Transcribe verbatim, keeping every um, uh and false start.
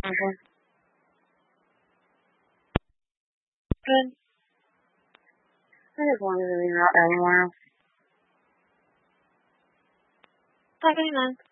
Okay. Good. I just wanted to be out there tomorrow. Okay, then.